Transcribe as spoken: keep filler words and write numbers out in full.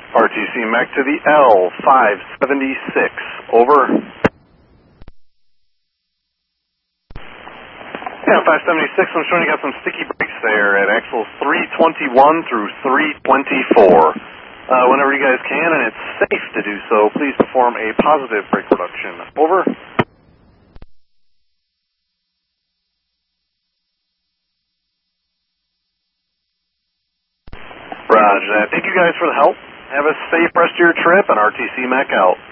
R T C Mech to the L five seventy-six, over. Yeah, five seventy-six, I'm showing you got some sticky brakes there at axles three twenty-one through three twenty-four. Uh, whenever you guys can, and it's safe to do so, please perform a positive brake reduction. Over. Roger that. Thank you guys for the help. Have a safe rest of your trip, and R T C Mech out.